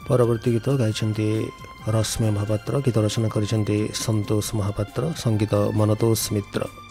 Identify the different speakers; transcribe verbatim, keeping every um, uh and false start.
Speaker 1: परवर्ती गीत गाइछन्ति रश्मि महापात्र, गीत रचना गरिछन्ति सन्तोष महापात्र, संगीत मनतोष मित्र।